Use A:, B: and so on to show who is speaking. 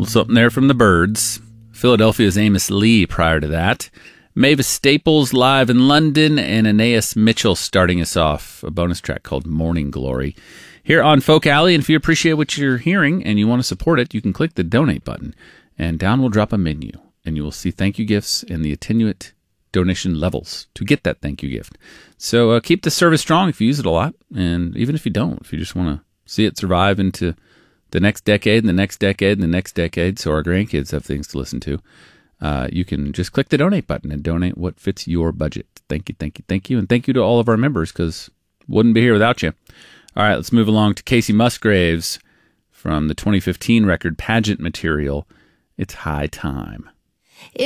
A: little something there from the Byrds. Philadelphia's Amos Lee prior to that. Mavis Staples live in London, and Anais Mitchell starting us off. A bonus track called Morning Glory. Here on Folk Alley, and if you appreciate what you're hearing and you want to support it, you can click the donate button, and down will drop a menu, and you will see thank you gifts and the attenuate donation levels to get that thank you gift. So keep the service strong if you use it a lot, and even if you don't, if you just want to see it survive into the next decade and the next decade and the next decade, so our grandkids have things to listen to, you can just click the donate button and donate what fits your budget. Thank you, thank you, thank you, and thank you to all of our members, because wouldn't be here without you. All right, let's move along to Casey Musgraves from the 2015 record Pageant Material. It's High Time.